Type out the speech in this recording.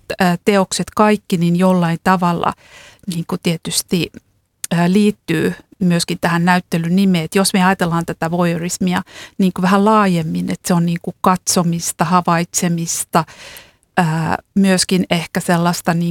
teokset kaikki niin jollain tavalla niin kuin tietysti liittyy myöskin tähän näyttelyn nimeen. Että jos me ajatellaan tätä voyeurismia niin kuin vähän laajemmin, että se on niin kuin katsomista, havaitsemista, myöskin ehkä sellaista niin